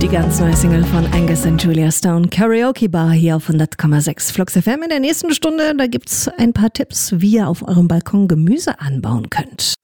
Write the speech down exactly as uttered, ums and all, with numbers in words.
Die ganz neue Single von Angus und Julia Stone, Karaoke Bar, hier auf hundert Komma sechs Flux F M. In der nächsten Stunde, da gibt's ein paar Tipps, wie ihr auf eurem Balkon Gemüse anbauen könnt.